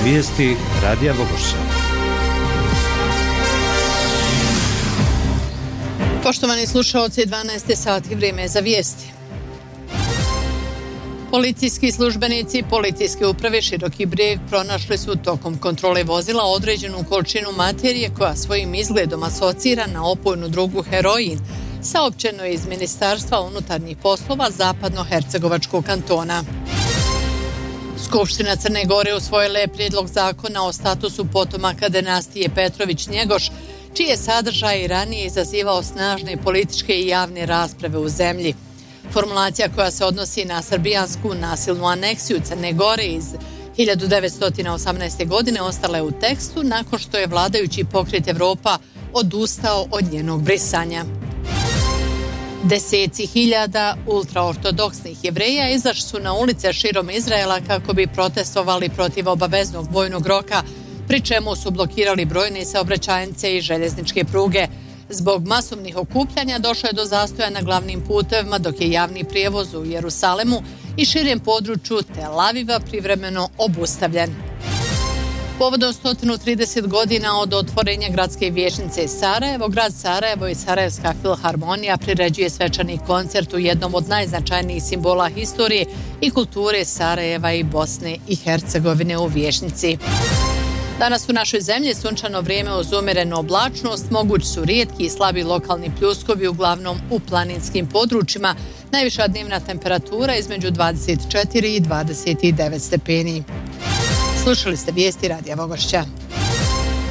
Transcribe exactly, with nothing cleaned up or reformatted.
Vijesti Radija Vogošća. Poštovani slušalci, dvanaest sati, vrijeme je za vijesti. Policijski službenici Policijske uprave Široki Brijeg pronašli su tokom kontrole vozila određenu količinu materije koja svojim izgledom asocira na opojnu drogu heroin, saopćeno je iz Ministarstva unutarnjih poslova Zapadno-Hercegovačkog kantona. Skupština Crne Gore usvojila je prijedlog zakona o statusu potomaka dinastije Petrović-Njegoš, čiji je sadržaj ranije izazivao snažne političke i javne rasprave u zemlji. Formulacija koja se odnosi na srbijansku nasilnu aneksiju Crne Gore iz hiljadu devetsto osamnaeste. godine ostala je u tekstu nakon što je vladajući pokret Evropa odustao od njenog brisanja. Deseci hiljada ultraortodoksnih Jevreja izašli su na ulice širom Izraela kako bi protestovali protiv obaveznog vojnog roka, pri čemu su blokirali brojne saobraćajnice i željezničke pruge. Zbog masovnih okupljanja došlo je do zastoja na glavnim putevima, dok je javni prijevoz u Jerusalemu i širem području Tel Aviva privremeno obustavljen. Povodom sto trideset godina od otvorenja gradske vijećnice Sarajevo, grad Sarajevo i Sarajevska filharmonija priređuje svečani koncert u jednom od najznačajnijih simbola historije i kulture Sarajeva i Bosne i Hercegovine u vijećnici. Danas u našoj zemlji sunčano vrijeme uz umjerenu oblačnost, mogući su rijetki i slabi lokalni pljuskovi, uglavnom u planinskim područjima. Najviša dnevna temperatura između dvadeset četiri i dvadeset devet stepeni. Slušali ste vijesti Radija Vogošća.